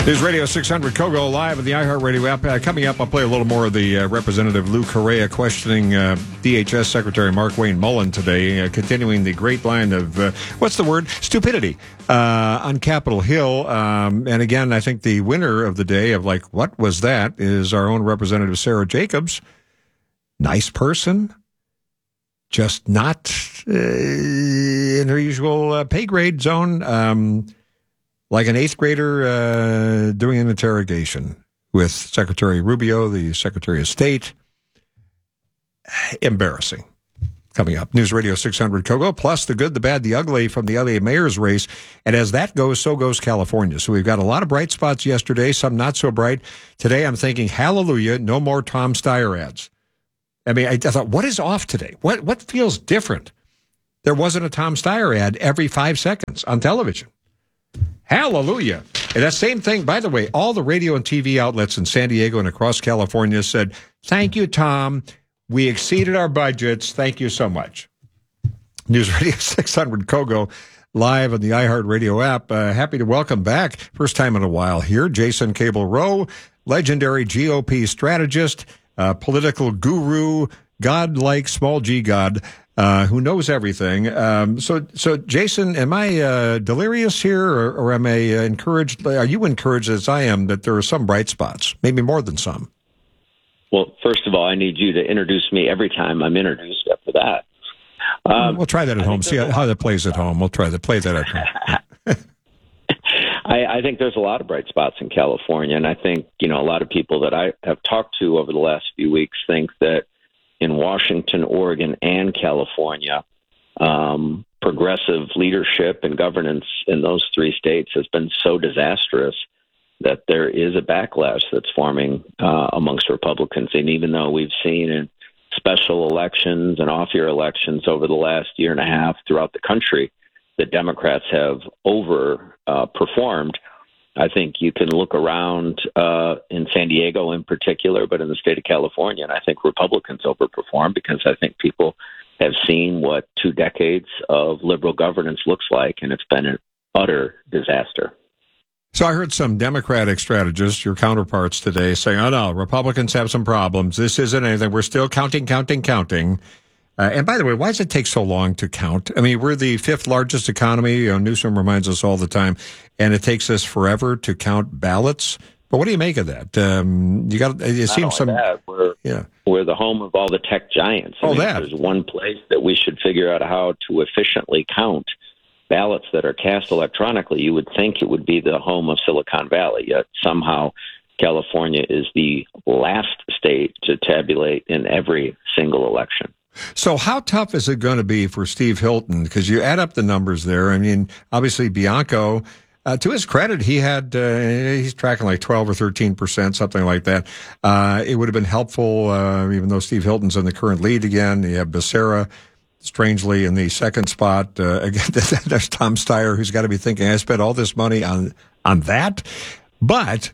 News Radio 600 Kogo live at the iHeartRadio app. Coming up, I'll play a little more of the Representative Lou Correa questioning DHS Secretary Markwayne Mullin today, continuing the great line of, stupidity on Capitol Hill. And again, I think the winner of the day of what was that is our own Representative Sarah Jacobs. Nice person, just not in her usual pay grade zone. Like an eighth grader doing an interrogation with Secretary Rubio, the Secretary of State. Embarrassing. Coming up, News Radio 600 Kogo, plus the good, the bad, the ugly from the LA mayor's race. And as that goes, so goes California. So we've got a lot of bright spots yesterday, some not so bright. Today I'm thinking, hallelujah, no more Tom Steyer ads. I mean, I thought, what is off today? What feels different? There wasn't a Tom Steyer ad every 5 seconds on television. Hallelujah. And that same thing, by the way, all the radio and TV outlets in San Diego and across California said, thank you, Tom. We exceeded our budgets. Thank you so much. News Radio 600 Kogo, live on the iHeartRadio app. Happy to welcome back, first time in a while here, Jason Cable Rowe, legendary GOP strategist, political guru, God-like, small G God, who knows everything. So Jason, am I delirious here, or am I encouraged? Are you encouraged, as I am, that there are some bright spots, maybe more than some? Well, first of all, I need you to introduce me every time I'm introduced after that. We'll try that at home. See how that plays at home. We'll try that. Play that at home. I think there's a lot of bright spots in California, and I think, a lot of people that I have talked to over the last few weeks think that in Washington, Oregon, and California, progressive leadership and governance in those three states has been so disastrous that there is a backlash that's forming amongst Republicans. And even though we've seen in special elections and off-year elections over the last year and a half throughout the country that Democrats have overperformed, I think you can look around in San Diego in particular, but in the state of California, and I think Republicans overperform because I think people have seen what 2 decades of liberal governance looks like, and it's been an utter disaster. So I heard some Democratic strategists, your counterparts today, saying, oh, no, Republicans have some problems. This isn't anything. We're still counting. And by the way, why does it take so long to count? I mean, we're the 5th largest economy. Newsom reminds us all the time, and it takes us forever to count ballots. But what do you make of that? It seems some. We're the home of all the tech giants. If there's one place that we should figure out how to efficiently count ballots that are cast electronically, you would think it would be the home of Silicon Valley. Yet somehow California is the last state to tabulate in every single election. So how tough is it going to be for Steve Hilton? Because you add up the numbers there. I mean, obviously Bianco, to his credit, he's tracking like 12 or 13%, something like that. It would have been helpful, even though Steve Hilton's in the current lead again. You have Becerra, strangely, in the second spot. Again, there's Tom Steyer, who's got to be thinking, I spent all this money on that. But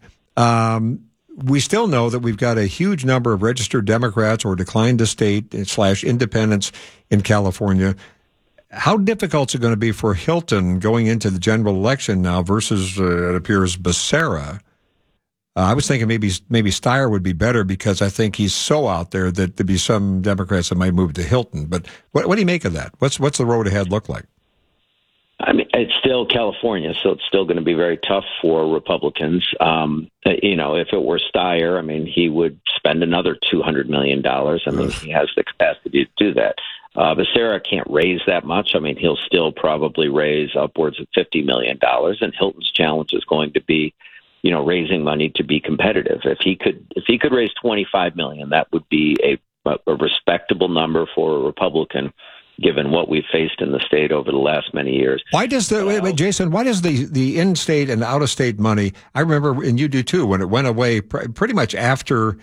we still know that we've got a huge number of registered Democrats or declined to state / independents in California. How difficult is it going to be for Hilton going into the general election now versus, it appears, Becerra? I was thinking maybe Steyer would be better because I think he's so out there that there'd be some Democrats that might move to Hilton. But what do you make of that? What's the road ahead look like? I mean, it's still California, so it's still going to be very tough for Republicans. If it were Steyer, I mean, he would spend another $200 million. I mean, he has the capacity to do that. Becerra can't raise that much. I mean, he'll still probably raise upwards of $50 million. And Hilton's challenge is going to be, raising money to be competitive. If he could raise $25 million, that would be a respectable number for a Republican, given what we've faced in the state over the last many years. Why does Jason, why does the in-state and out-of-state money, I remember, and you do too, when it went away pretty much after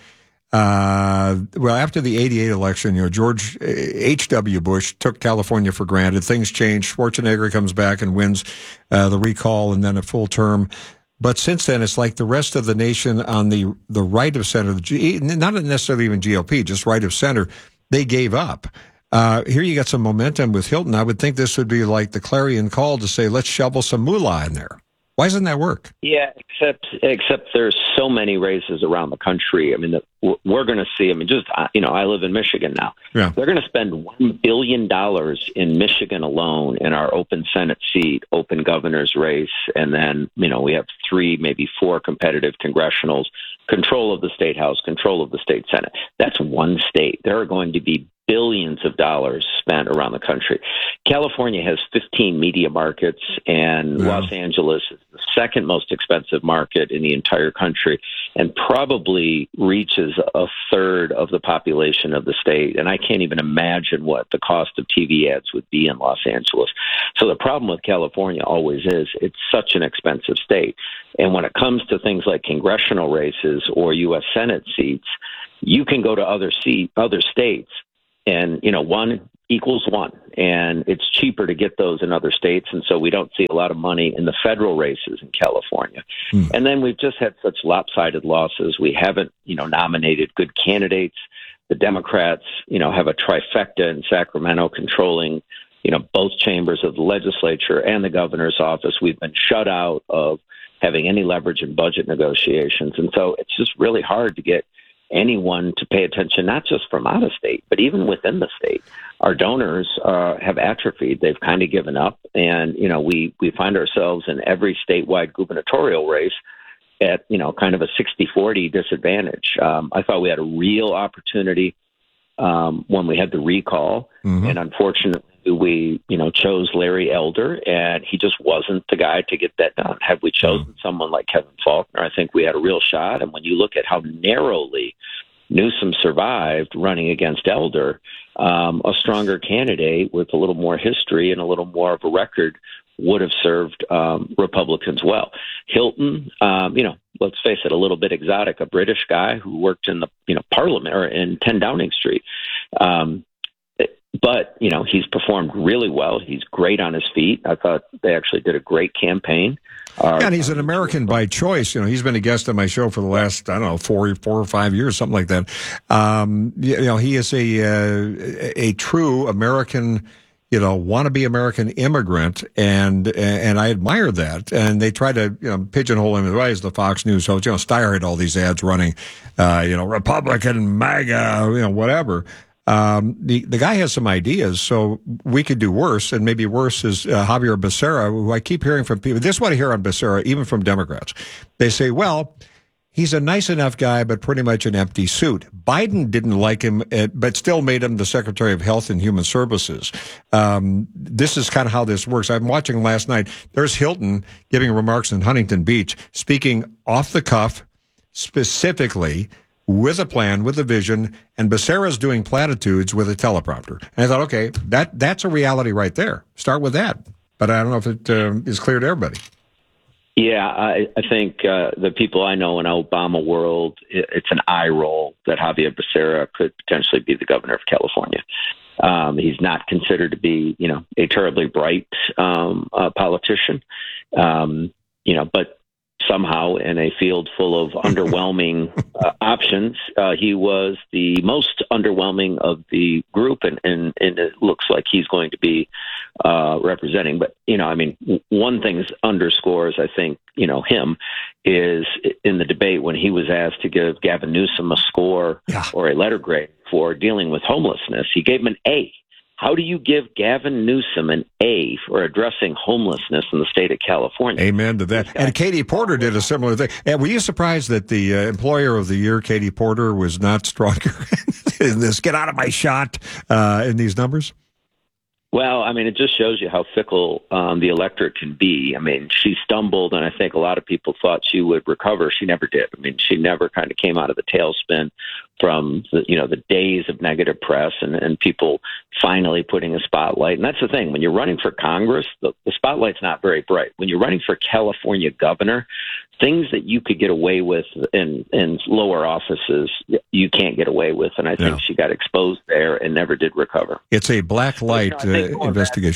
the 88 election, George H.W. Bush took California for granted. Things changed. Schwarzenegger comes back and wins the recall and then a full term. But since then, it's like the rest of the nation on the right of center, not necessarily even GOP, just right of center, they gave up. Here you got some momentum with Hilton. I would think this would be like the clarion call to say, let's shovel some moolah in there. Why doesn't that work? Yeah, except there's so many races around the country. I mean, we're going to see. I mean, I live in Michigan now. Yeah. They're going to spend $1 billion in Michigan alone in our open Senate seat, open governor's race, and then we have 3, maybe 4 competitive congressionals, control of the state house, control of the state senate. That's one state. There are going to be billions of dollars spent around the country. California has 15 media markets, and Los Angeles is the second most expensive market in the entire country and probably reaches a third of the population of the state. And I can't even imagine what the cost of TV ads would be in Los Angeles. So the problem with California always is it's such an expensive state. And when it comes to things like congressional races or U.S. Senate seats, you can go to other states, and 1 equals 1, and it's cheaper to get those in other states, and so we don't see a lot of money in the federal races in California. And then we've just had such lopsided losses. We haven't, nominated good candidates. The Democrats, have a trifecta in Sacramento controlling, both chambers of the legislature and the governor's office. We've been shut out of having any leverage in budget negotiations, and so it's just really hard to get anyone to pay attention, not just from out of state, but even within the state. Our donors have atrophied. They've kind of given up. And, we find ourselves in every statewide gubernatorial race at, kind of a 60-40 disadvantage. I thought we had a real opportunity when we had the recall. And unfortunately, we, chose Larry Elder, and he just wasn't the guy to get that done. Had we chosen someone like Kevin Faulconer, I think we had a real shot. And when you look at how narrowly Newsom survived running against Elder, a stronger candidate with a little more history and a little more of a record would have served Republicans well. Hilton, let's face it, a little bit exotic, a British guy who worked in the Parliament or in 10 Downing Street. But, he's performed really well. He's great on his feet. I thought they actually did a great campaign. And he's an American by choice. He's been a guest on my show for the last, 4 or 5 years, something like that. He is a true American, wannabe American immigrant, and I admire that. And they try to, pigeonhole him as the Fox News host. Steyer had all these ads running, Republican, MAGA, whatever. The guy has some ideas, so we could do worse, and maybe worse is Xavier Becerra, who I keep hearing from people. This is what I hear on Becerra, even from Democrats. They say, well, he's a nice enough guy, but pretty much an empty suit. Biden didn't like him, but still made him the Secretary of Health and Human Services. This is kind of how this works. I'm watching last night. There's Hilton giving remarks in Huntington Beach, speaking off the cuff, specifically, with a plan, with a vision, and Becerra's doing platitudes with a teleprompter. And I thought, okay, that's a reality right there. Start with that. But I don't know if it is clear to everybody. Yeah, I think the people I know in Obama world, it's an eye roll that Xavier Becerra could potentially be the governor of California. He's not considered to be, a terribly bright politician, but somehow in a field full of underwhelming options, he was the most underwhelming of the group, and it looks like he's going to be representing. But, one thing underscores, I think, him is in the debate when he was asked to give Gavin Newsom a score or a letter grade for dealing with homelessness, he gave him an A. How do you give Gavin Newsom an A for addressing homelessness in the state of California? Amen to that. And Katie Porter did a similar thing. And were you surprised that the Employer of the Year, Katie Porter, was not stronger in this get out of my shot in these numbers? Well, it just shows you how fickle the electorate can be. She stumbled, and I think a lot of people thought she would recover. She never did. She never kind of came out of the tailspin from the days of negative press and people finally putting a spotlight. And that's the thing. When you're running for Congress, the spotlight's not very bright. When you're running for California governor, things that you could get away with in lower offices, you can't get away with. And I think she got exposed there and never did recover. It's a black light investigation.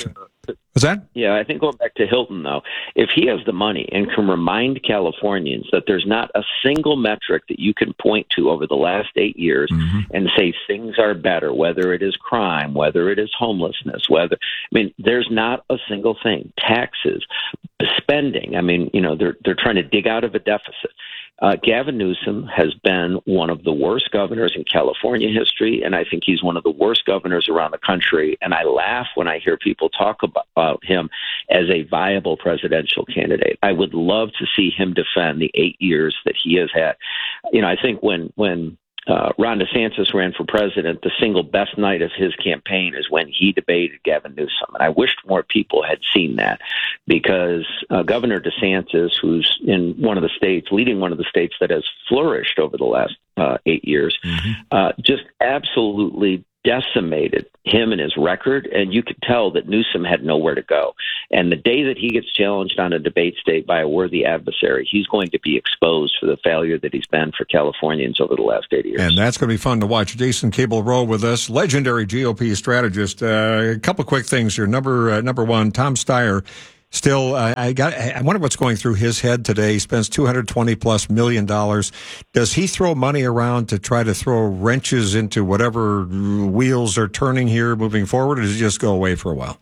Was that? Yeah, I think going back to Hilton, though, if he has the money and can remind Californians that there's not a single metric that you can point to over the last 8 years and say things are better, whether it is crime, whether it is homelessness, there's not a single thing. Taxes, spending. I mean, they're trying to dig out of a deficit. Gavin Newsom has been one of the worst governors in California history, and I think he's one of the worst governors around the country. And I laugh when I hear people talk about him as a viable presidential candidate. I would love to see him defend the 8 years that he has had. I think when Ron DeSantis ran for president, the single best night of his campaign is when he debated Gavin Newsom. And I wished more people had seen that, because Governor DeSantis, who's in one of the states, leading one of the states that has flourished over the last 8 years, just absolutely decimated him and his record, and you could tell that Newsom had nowhere to go. And the day that he gets challenged on a debate stage by a worthy adversary, he's going to be exposed for the failure that he's been for Californians over the last 80 years. And that's going to be fun to watch. Jason Cable Rowe with us, legendary GOP strategist. A couple quick things here. Number one, Tom Steyer. Still, I wonder what's going through his head today. He spends $220+ million. Does he throw money around to try to throw wrenches into whatever wheels are turning here moving forward, or does he just go away for a while?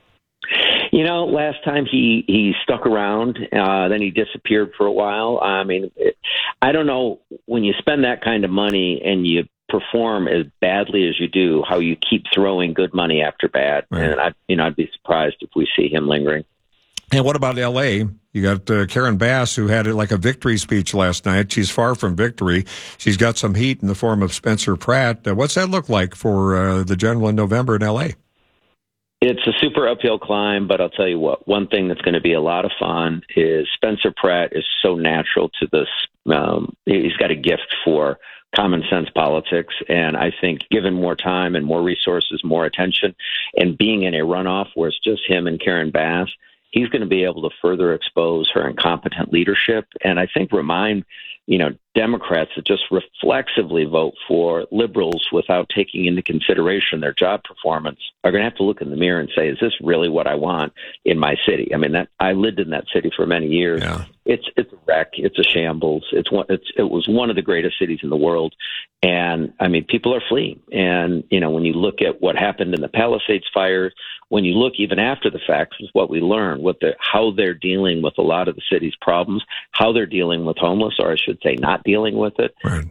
Last time he stuck around, then he disappeared for a while. I mean, I don't know, when you spend that kind of money and you perform as badly as you do, how you keep throwing good money after bad. Right. And I'd be surprised if we see him lingering. And what about L.A.? You got Karen Bass, who had like a victory speech last night. She's far from victory. She's got some heat in the form of Spencer Pratt. What's that look like for the general in November in L.A.? It's a super uphill climb, but I'll tell you what, one thing that's going to be a lot of fun is Spencer Pratt is so natural to this. He's got a gift for common sense politics, and I think given more time and more resources, more attention, and being in a runoff where it's just him and Karen Bass, he's going to be able to further expose her incompetent leadership, and I think remind Democrats that just reflexively vote for liberals without taking into consideration their job performance are going to have to look in the mirror and say, is this really what I want in my city? I mean, I lived in that city for many years. Yeah. It's a wreck. It's a shambles. It was one of the greatest cities in the world. And I mean, people are fleeing. And, when you look at what happened in the Palisades fires, when you look even after the facts, is what we learned, how they're dealing with a lot of the city's problems, how they're dealing with homeless, or I should say not dealing with it. Right.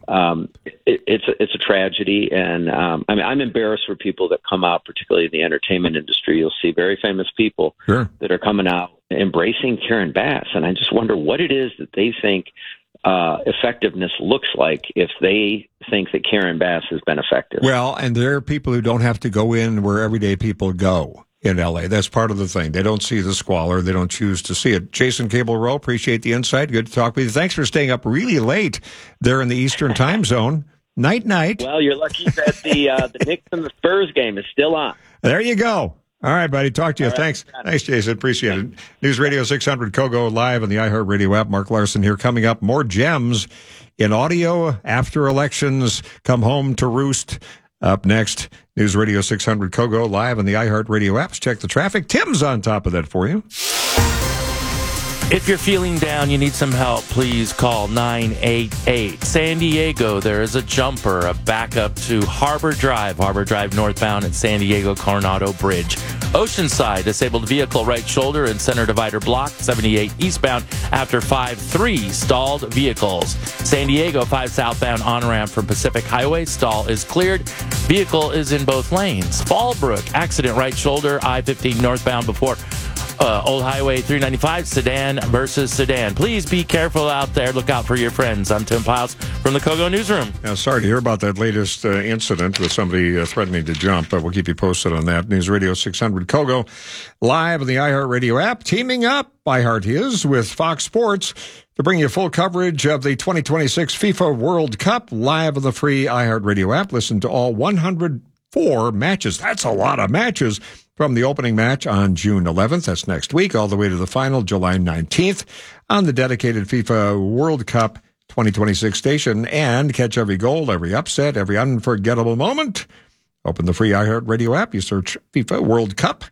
It's a tragedy. And I'm embarrassed for people that come out, particularly in the entertainment industry. You'll see very famous people that are coming out embracing Karen Bass. And I just wonder what it is that they think effectiveness looks like if they think that Karen Bass has been effective. Well, and there are people who don't have to go in where everyday people go in L.A. That's part of the thing. They don't see the squalor. They don't choose to see it. Jason Cable Rowe, appreciate the insight. Good to talk with you. Thanks for staying up really late there in the Eastern time zone. Night. Well, you're lucky that the Knicks and the Spurs game is still on. There you go. All right, buddy. Talk to you. All right. Thanks, Jason. Appreciate it. News Radio 600 Kogo live on the iHeartRadio app. Mark Larson here. Coming up, more gems in audio after elections come home to roost. Up next, News Radio 600 Kogo live on the iHeartRadio apps. Check the traffic. Tim's on top of that for you. If you're feeling down, you need some help, please call 988. San Diego, there is a jumper, a backup to Harbor Drive northbound at San Diego Coronado Bridge. Oceanside, disabled vehicle right shoulder and center divider blocked, 78 eastbound after 5-3 stalled vehicles. San Diego 5 southbound on-ramp from Pacific Highway, stall is cleared. Vehicle is in both lanes. Fallbrook, accident right shoulder, I-15 northbound before Old Highway 395, sedan versus sedan. Please be careful out there. Look out for your friends. I'm Tim Piles from the Kogo Newsroom. Now, sorry to hear about that latest incident with somebody threatening to jump, but we'll keep you posted on that. News Radio 600 Kogo live on the iHeartRadio app. Teaming up, iHeart is, with Fox Sports to bring you full coverage of the 2026 FIFA World Cup live on the free iHeartRadio app. Listen to all 104 matches. That's a lot of matches. From the opening match on June 11th, that's next week, all the way to the final July 19th on the dedicated FIFA World Cup 2026 station, and catch every goal, every upset, every unforgettable moment. Open the free iHeartRadio app. You search FIFA World Cup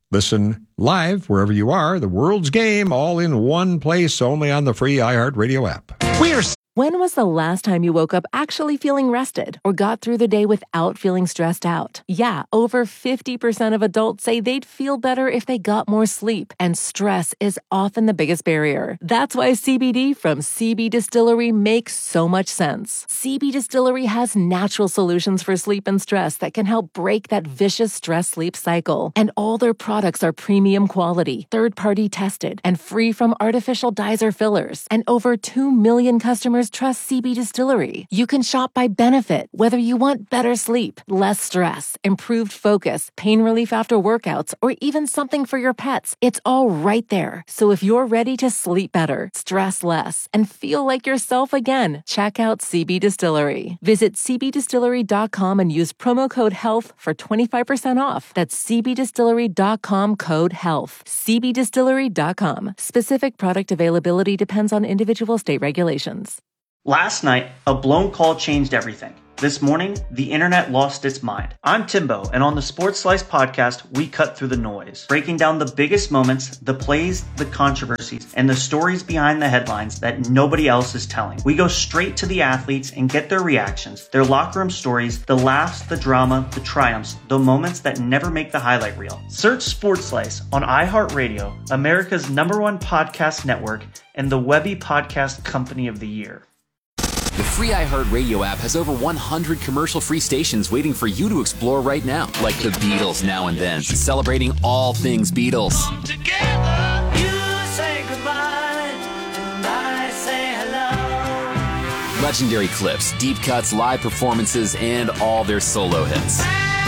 Listen live wherever you are. The world's game all in one place, only on the free iHeartRadio app. When was the last time you woke up actually feeling rested or got through the day without feeling stressed out? Yeah, over 50% of adults say they'd feel better if they got more sleep, and stress is often the biggest barrier. That's why CBD from CB Distillery makes so much sense. CB Distillery has natural solutions for sleep and stress that can help break that vicious stress-sleep cycle. And all their products are premium quality, third-party tested, and free from artificial dyes or fillers. And over 2 million customers trust CB Distillery. You can shop by benefit, whether you want better sleep, less stress, improved focus, pain relief after workouts, or even something for your pets. It's all right there. So if you're ready to sleep better, stress less, and feel like yourself again, check out CB Distillery. Visit cbdistillery.com and use promo code HEALTH for 25% off. That's cbdistillery.com, code HEALTH. cbdistillery.com. Specific product availability depends on individual state regulations. Last night, a blown call changed everything. This morning, the internet lost its mind. I'm Timbo, and on the Sports Slice podcast, we cut through the noise, breaking down the biggest moments, the plays, the controversies, and the stories behind the headlines that nobody else is telling. We go straight to the athletes and get their reactions, their locker room stories, the laughs, the drama, the triumphs, the moments that never make the highlight reel. Search Sports Slice on iHeartRadio, America's #1 podcast network, and the Webby Podcast Company of the Year. The free iHeartRadio app has over 100 commercial-free stations waiting for you to explore right now, like the Beatles Now and Then, celebrating all things Beatles. Come together, you say goodbye, and I say hello. Legendary clips, deep cuts, live performances, and all their solo hits.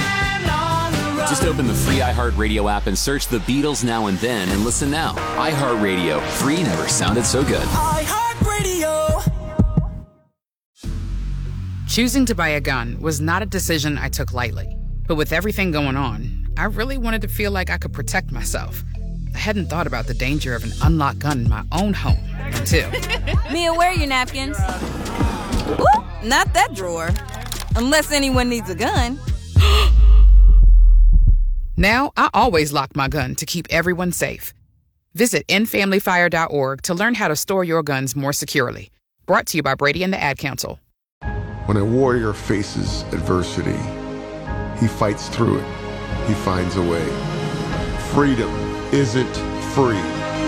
Just open the free iHeartRadio app and search the Beatles Now and Then and listen now. iHeartRadio, free never sounded so good. iHeartRadio. Choosing to buy a gun was not a decision I took lightly. But with everything going on, I really wanted to feel like I could protect myself. I hadn't thought about the danger of an unlocked gun in my own home until... Mia, where are your napkins? Ooh, not that drawer. Unless anyone needs a gun. Now, I always lock my gun to keep everyone safe. Visit endfamilyfire.org to learn how to store your guns more securely. Brought to you by Brady and the Ad Council. When a warrior faces adversity, he fights through it. He finds a way. Freedom isn't free.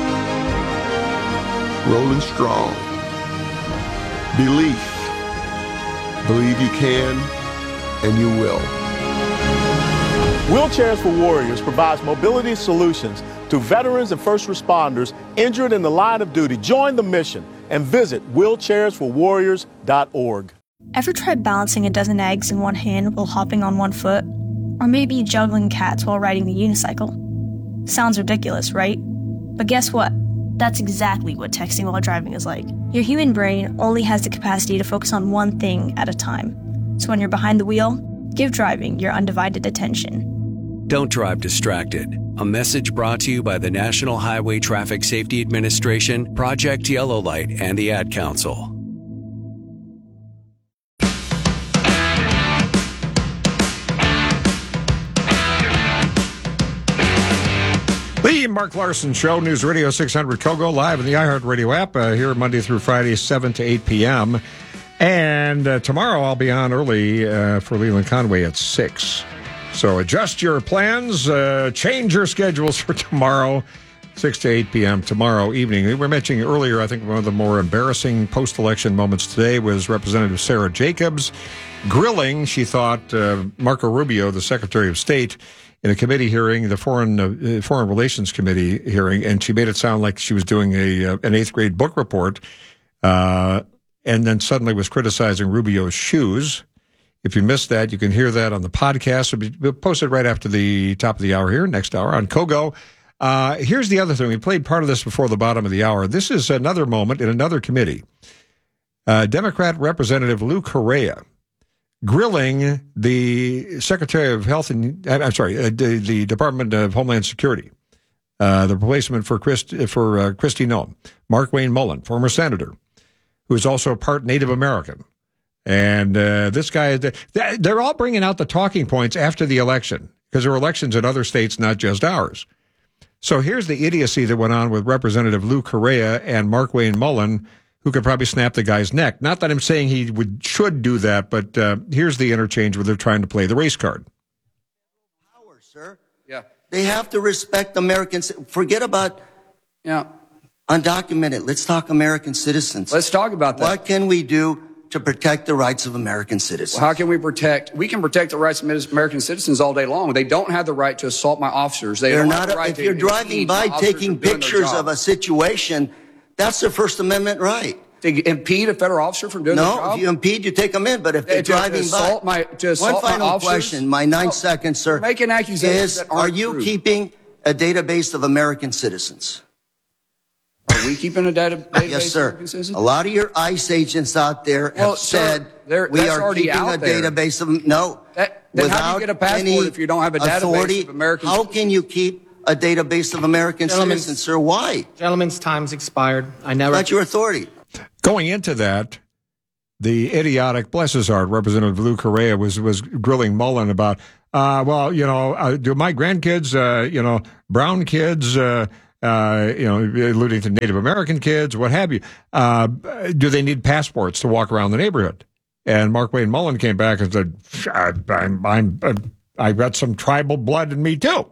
Rolling strong. Belief. Believe you can, and you will. Wheelchairs for Warriors provides mobility solutions to veterans and first responders injured in the line of duty. Join the mission and visit wheelchairsforwarriors.org. Ever tried balancing a dozen eggs in one hand while hopping on one foot? Or maybe juggling cats while riding the unicycle? Sounds ridiculous, right? But guess what? That's exactly what texting while driving is like. Your human brain only has the capacity to focus on one thing at a time. So when you're behind the wheel, give driving your undivided attention. Don't drive distracted. A message brought to you by the National Highway Traffic Safety Administration, Project Yellow Light, and the Ad Council. The Mark Larson Show, News Radio 600 Kogo, live in the iHeartRadio app, here Monday through Friday, 7 to 8 p.m. And tomorrow I'll be on early for Leland Conway at 6. So adjust your plans, change your schedules for tomorrow, 6 to 8 p.m. tomorrow evening. We were mentioning earlier, I think one of the more embarrassing post-election moments today was Representative Sarah Jacobs grilling, she thought, Marco Rubio, the Secretary of State, in a committee hearing, the Foreign Relations Committee hearing, and she made it sound like she was doing an eighth grade book report, and then suddenly was criticizing Rubio's shoes. If you missed that, you can hear that on the podcast. It'll be posted right after the top of the hour here, next hour on Kogo. Here's the other thing. We played part of this before the bottom of the hour. This is another moment in another committee. Democrat Representative Lou Correa grilling the Secretary of Health and the Department of Homeland Security, the replacement for Kristi Noem, Mark Wayne Mullen, former senator, who is also part Native American. And this guy, they're all bringing out the talking points after the election, because there are elections in other states, not just ours. So here's the idiocy that went on with Representative Lou Correa and Mark Wayne Mullen, who could probably snap the guy's neck. Not that I'm saying he should do that, but here's the interchange where they're trying to play the race card. Power, sir. Yeah. They have to respect Americans. Forget about undocumented. Let's talk American citizens. Let's talk about that. What can we do to protect the rights of American citizens? Well, how can we protect? We can protect the rights of American citizens all day long. They don't have the right to assault my officers. They're not. If you're driving by taking pictures of a situation, that's their First Amendment right. To impede a federal officer from doing their job? No, if you impede, you take them in. But if they're driving by, one final question, my 9 seconds, sir. Making accusations that aren't Are you true. keeping a database of American citizens? Are we keeping a database Yes, of sir. American citizens? A lot of your ICE agents out there have said we are keeping a database of then how do you get a passport if you don't have a database of American How can you keep a database of American citizens, sir? Why? Gentlemen's time's expired. That's your authority. Going into that, the idiotic, bless his heart, Representative Lou Correa was grilling Mullen about, do my grandkids, brown kids, alluding to Native American kids, what have you, do they need passports to walk around the neighborhood? And Mark Wayne Mullen came back and said, I've got some tribal blood in me too.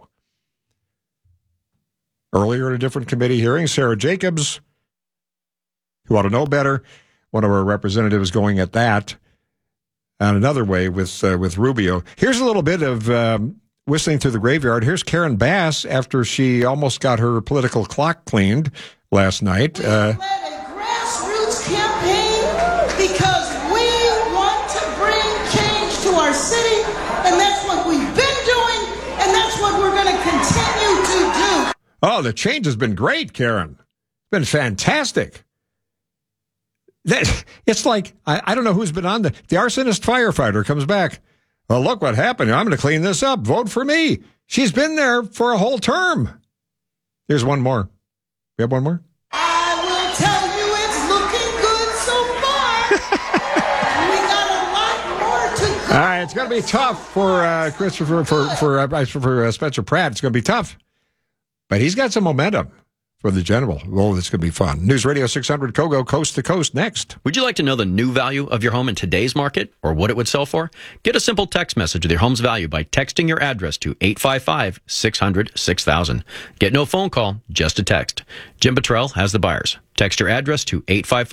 Earlier in a different committee hearing, Sarah Jacobs, who ought to know better, one of our representatives going at that, and another way with Rubio. Here's a little bit of whistling through the graveyard. Here's Karen Bass after she almost got her political clock cleaned last night. We led a grassroots campaign because we want to bring change to our city, and that's what we've been doing, and that's what we're going to continue to do. Oh, the change has been great, Karen. It's been fantastic. It's like, I don't know who's been on the arsonist firefighter comes back. Well, look what happened. I'm going to clean this up. Vote for me. She's been there for a whole term. Here's one more. We have one more? I will tell you it's looking good so far. We got a lot more to go. All right, it's going to be tough for Christopher, for Spencer Pratt. It's going to be tough. But he's got some momentum for the general. Oh, this could be fun. News Radio 600 Kogo, coast to coast, next. Would you like to know the new value of your home in today's market or what it would sell for? Get a simple text message with your home's value by texting your address to 855-600-6000. Get no phone call, just a text. Jim Petrell has the buyers. Text your address to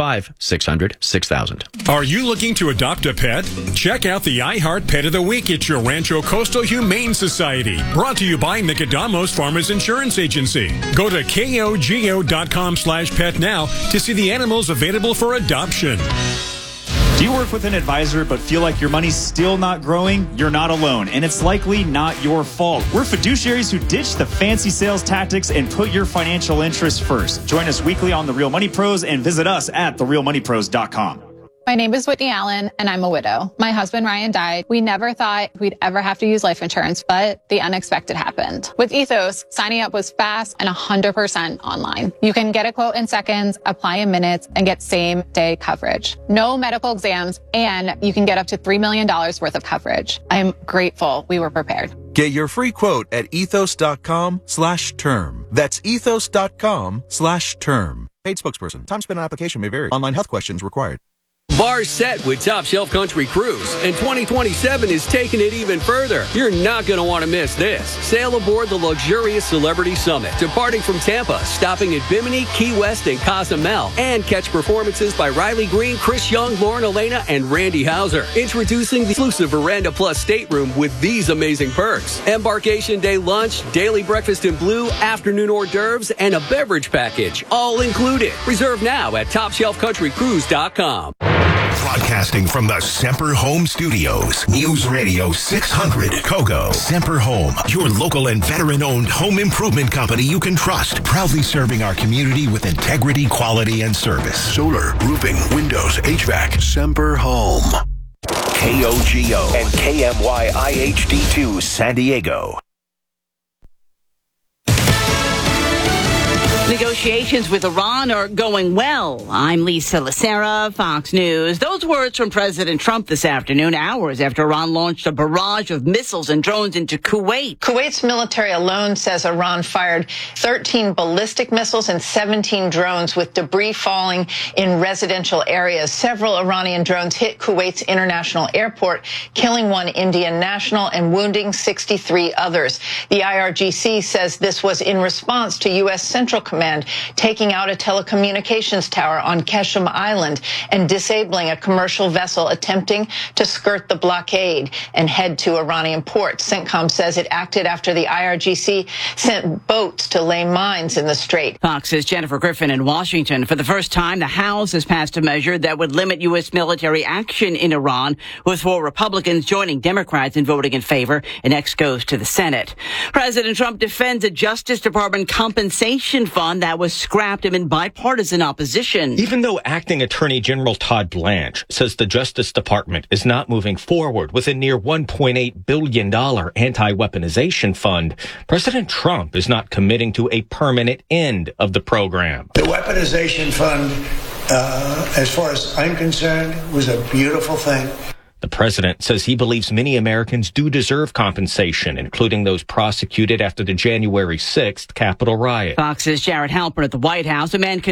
855-600-6000. Are you looking to adopt a pet? Check out the iHeart Pet of the Week at your Rancho Coastal Humane Society. Brought to you by Nicodamo's Farmers Insurance Agency. Go to kogo.com/pet now to see the animals available for adoption. Do you work with an advisor but feel like your money's still not growing? You're not alone, and it's likely not your fault. We're fiduciaries who ditch the fancy sales tactics and put your financial interests first. Join us weekly on The Real Money Pros and visit us at therealmoneypros.com. My name is Whitney Allen, and I'm a widow. My husband, Ryan, died. We never thought we'd ever have to use life insurance, but the unexpected happened. With Ethos, signing up was fast and 100% online. You can get a quote in seconds, apply in minutes, and get same-day coverage. No medical exams, and you can get up to $3 million worth of coverage. I'm grateful we were prepared. Get your free quote at ethos.com/term. That's ethos.com/term. Paid spokesperson. Time spent on application may vary. Online health questions required. Bar set with Top Shelf Country Cruise, and 2027 is taking it even further. You're not going to want to miss this. Sail aboard the luxurious Celebrity Summit, departing from Tampa, stopping at Bimini, Key West, and Cozumel, and catch performances by Riley Green, Chris Young, Lauren Elena, and Randy Hauser. Introducing the exclusive Veranda Plus stateroom with these amazing perks: embarkation day lunch, daily breakfast in blue, afternoon hors d'oeuvres, and a beverage package, all included. Reserve now at TopShelfCountryCruise.com. Broadcasting from the Semper Home Studios, News Radio 600 Kogo. Semper Home, your local and veteran-owned home improvement company you can trust. Proudly serving our community with integrity, quality, and service. Solar, roofing, windows, HVAC. Semper Home. KOGO and KMY IHD2 San Diego. Negotiations with Iran are going well. I'm Lisa Lacera, Fox News. Those words from President Trump this afternoon, hours after Iran launched a barrage of missiles and drones into Kuwait. Kuwait's military alone says Iran fired 13 ballistic missiles and 17 drones with debris falling in residential areas. Several Iranian drones hit Kuwait's international airport, killing one Indian national and wounding 63 others. The IRGC says this was in response to U.S. Central Command taking out a telecommunications tower on Keshem Island and disabling a commercial vessel attempting to skirt the blockade and head to Iranian ports. CENTCOM says it acted after the IRGC sent boats to lay mines in the strait. Fox's Jennifer Griffin in Washington. For the first time, the House has passed a measure that would limit U.S. military action in Iran, with 4 Republicans joining Democrats in voting in favor. And next goes to the Senate. President Trump defends a Justice Department compensation fund that was scrapped amid bipartisan opposition. Even though Acting Attorney General Todd Blanche says the Justice Department is not moving forward with a near $1.8 billion anti-weaponization fund, President Trump is not committing to a permanent end of the program. The weaponization fund, as far as I'm concerned, was a beautiful thing. The president says he believes many Americans do deserve compensation, including those prosecuted after the January 6th Capitol riot. Fox's Jared Halpern at the White House. A man